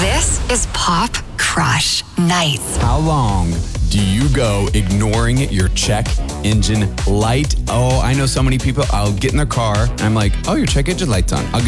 This is Pop Crush Nights. How long do you go ignoring your check engine light? Oh, I know so many people. I'll get in their car and I'm like, oh, your check engine light's on. I'll